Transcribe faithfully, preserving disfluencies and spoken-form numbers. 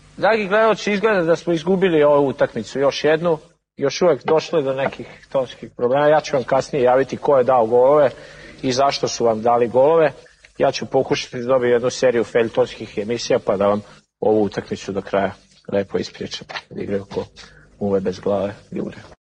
Dragi gledalci, izgleda da smo izgubili ovu utakmicu još jednu. Još uvek došlo do nekih tonskih problema. Ja ću vam kasnije javiti ko je dao golove i zašto su vam dali golove. Ja ću pokušati da dobijem jednu seriju feljtonskih emisija pa da vam ovu utakmicu do kraja lepo ispričam. Igraju ko muve bez glave. Ljude.